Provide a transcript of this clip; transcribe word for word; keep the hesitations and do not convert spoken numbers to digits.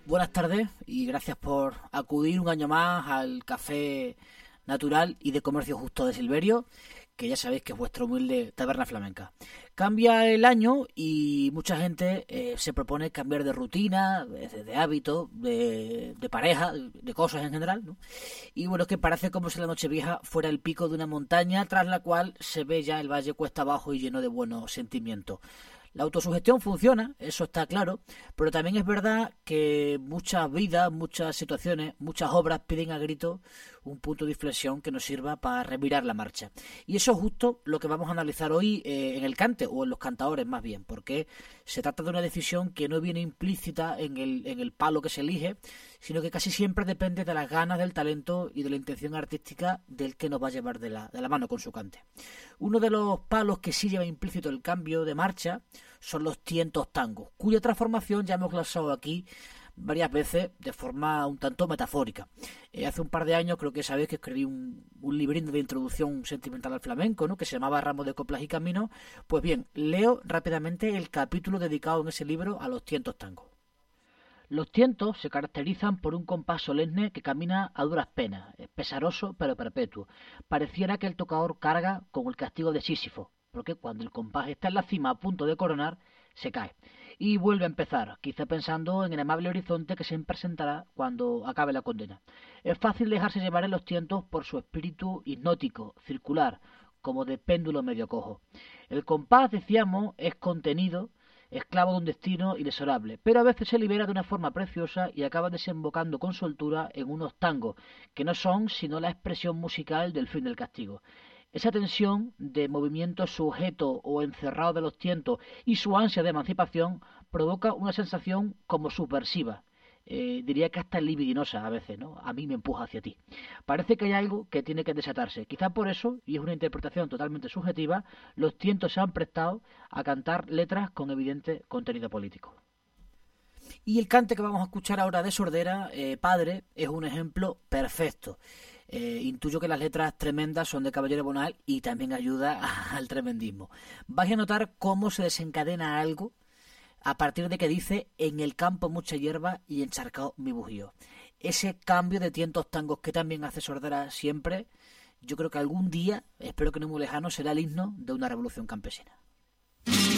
Buenas tardes y gracias por acudir un año más al Café Natural y de Comercio Justo de Silverio, que ya sabéis que es vuestra humilde taberna flamenca. Cambia el año y mucha gente eh, se propone cambiar de rutina, de, de hábito, de, de pareja, de cosas en general, ¿no? Y bueno, es que parece como si la Nochevieja fuera el pico de una montaña tras la cual se ve ya el valle cuesta abajo y lleno de buenos sentimientos. La autosugestión funciona, eso está claro, pero también es verdad que muchas vidas, muchas situaciones, muchas obras piden a gritos un punto de inflexión que nos sirva para revirar la marcha. Y eso es justo lo que vamos a analizar hoy eh, en el cante, o en los cantadores más bien, porque se trata de una decisión que no viene implícita en el, en el palo que se elige, sino que casi siempre depende de las ganas, del talento y de la intención artística del que nos va a llevar de la, de la mano con su cante. Uno de los palos que sí lleva implícito el cambio de marcha son los tientos tangos, cuya transformación ya hemos glosado aquí varias veces de forma un tanto metafórica. Eh, hace un par de años creo que sabéis que escribí un, un librín de introducción sentimental al flamenco, ¿no?, que se llamaba Ramos de Coplas y Caminos. Pues bien, leo rápidamente el capítulo dedicado en ese libro a los tientos tangos. Los tientos se caracterizan por un compás solemne que camina a duras penas, pesaroso pero perpetuo. Pareciera que el tocador carga con el castigo de Sísifo, porque cuando el compás está en la cima a punto de coronar, se cae y vuelve a empezar, quizá pensando en el amable horizonte que se presentará cuando acabe la condena. Es fácil dejarse llevar en los tientos por su espíritu hipnótico, circular, como de péndulo medio cojo. El compás, decíamos, es contenido, esclavo de un destino inexorable, pero a veces se libera de una forma preciosa y acaba desembocando con soltura en unos tangos, que no son sino la expresión musical del fin del castigo. Esa tensión de movimiento sujeto o encerrado de los tientos y su ansia de emancipación provoca una sensación como subversiva, eh, diría que hasta libidinosa a veces, ¿no? A mí me empuja hacia ti. Parece que hay algo que tiene que desatarse. Quizá por eso, y es una interpretación totalmente subjetiva, los tientos se han prestado a cantar letras con evidente contenido político. Y el cante que vamos a escuchar ahora de Sordera, eh, Padre, es un ejemplo perfecto. Eh, intuyo que las letras tremendas son de Caballero Bonal y también ayuda al tremendismo. Vais a notar cómo se desencadena algo a partir de que dice: en el campo mucha hierba y encharcado mi bujío. Ese cambio de tientos tangos que también hace Sordera siempre, yo creo que algún día, espero que no muy lejano, será el himno de una revolución campesina.